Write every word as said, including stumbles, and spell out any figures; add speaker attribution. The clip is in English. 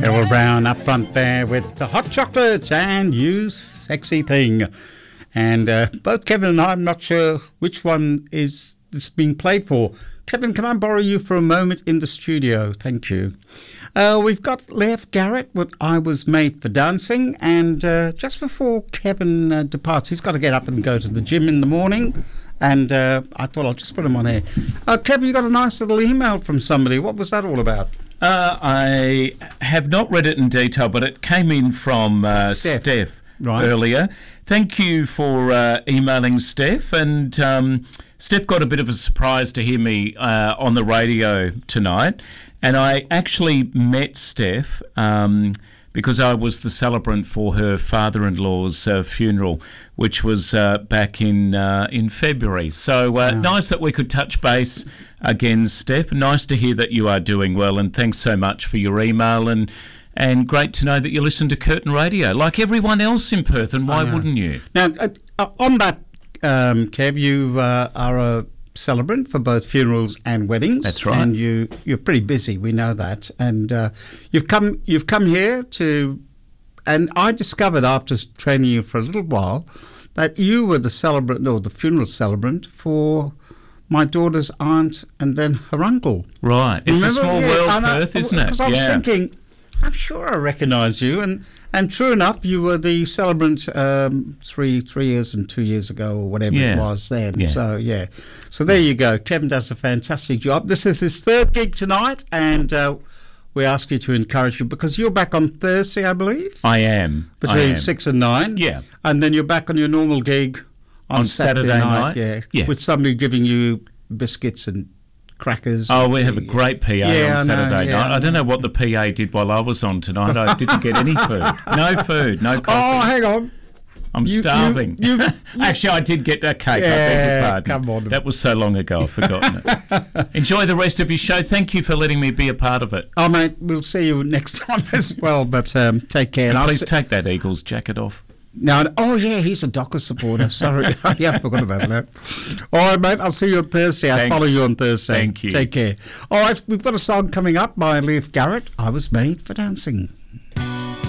Speaker 1: Errol Brown up front there with the hot chocolate and You Sexy Thing. And uh, both Kevin and I, I'm not sure which one is this being played for. Kevin, can I borrow you for a moment in the studio? Thank you. Uh, we've got Leif Garrett with I Was Made for Dancing. And uh, just before Kevin uh, departs, he's got to get up and go to the gym in the morning. And uh, I thought I'll just put him on air. Uh, Kevin, you got a nice little email from somebody. What was that all about?
Speaker 2: Uh, I have not read it in detail, but it came in from uh,
Speaker 1: Steph,
Speaker 2: Steph
Speaker 1: right.
Speaker 2: earlier. Thank you for uh, emailing Steph. And um, Steph got a bit of a surprise to hear me uh, on the radio tonight. And I actually met Steph um, because I was the celebrant for her father-in-law's uh, funeral, which was uh, back in uh, in February. So uh,
Speaker 1: wow.
Speaker 2: Nice that we could touch base again, Steph. Nice to hear that you are doing well, and thanks so much for your email, and and great to know that you listen to Curtin Radio, like everyone else in Perth, and why wouldn't you?
Speaker 1: Now, uh, on that, um, Kev, you uh, are a celebrant for both funerals and weddings.
Speaker 2: That's right.
Speaker 1: And you, you're pretty busy, we know that. And uh, you've come you've come here to... And I discovered after training you for a little while that you were the celebrant, or the funeral celebrant for my daughter's aunt and then her uncle.
Speaker 2: Right. It's
Speaker 1: Remember?
Speaker 2: a small
Speaker 1: yeah,
Speaker 2: world,
Speaker 1: I,
Speaker 2: Perth, isn't it?
Speaker 1: Because I was
Speaker 2: yeah.
Speaker 1: thinking, I'm sure I recognise you. And, and true enough, you were the celebrant um, three three years and two years ago or whatever
Speaker 2: yeah.
Speaker 1: it was then.
Speaker 2: Yeah.
Speaker 1: So, yeah. So there you go. Kevin does a fantastic job. This is his third gig tonight, and... Uh, we ask you to encourage you because you're back on Thursday, I believe.
Speaker 2: I am.
Speaker 1: Between
Speaker 2: I am.
Speaker 1: six and nine.
Speaker 2: Yeah.
Speaker 1: And then you're back on your normal gig on,
Speaker 2: On
Speaker 1: Saturday,
Speaker 2: Saturday
Speaker 1: night.
Speaker 2: night.
Speaker 1: Yeah.
Speaker 2: Yeah.
Speaker 1: With somebody giving you biscuits and crackers.
Speaker 2: Oh,
Speaker 1: and
Speaker 2: we have a
Speaker 1: tea.
Speaker 2: great P A
Speaker 1: Yeah, I
Speaker 2: on
Speaker 1: know,
Speaker 2: Saturday
Speaker 1: yeah,
Speaker 2: night. I don't know what the P A did while I was on tonight. I didn't get any food. No food, no coffee.
Speaker 1: Oh, hang on.
Speaker 2: I'm
Speaker 1: You-
Speaker 2: starving.
Speaker 1: you- you-
Speaker 2: Actually, I did get that cake. I beg
Speaker 1: Yeah,
Speaker 2: your pardon.
Speaker 1: come on.
Speaker 2: That was so long ago, I've forgotten it. Enjoy the rest of your show. Thank you for letting me be a part of it.
Speaker 1: Oh, mate, we'll see you next time as well, but um, take care.
Speaker 2: And
Speaker 1: I'll
Speaker 2: please
Speaker 1: se-
Speaker 2: take that Eagles jacket off.
Speaker 1: No, oh, yeah, he's a Docker supporter. Sorry. Yeah, I forgot about that. All right, mate, I'll see you on Thursday. I'll
Speaker 2: Thanks.
Speaker 1: follow you on Thursday.
Speaker 2: Thank you.
Speaker 1: Take care. All right, we've got a song coming up by Leif Garrett. I Was Made for Dancing.